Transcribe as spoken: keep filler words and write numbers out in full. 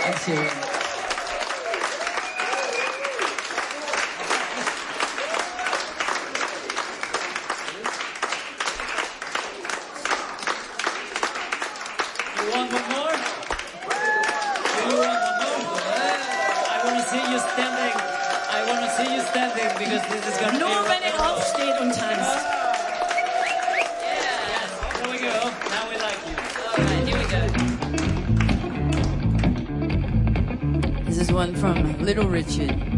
Спасибо. You want one more? Do you want one more? I want to see you standing. I want to see you standing because this is going to be... Nur wenn ihr aufsteht und tanzt. Yes, here we go. Now we like you. All right, here we go. This is one from Little Richard.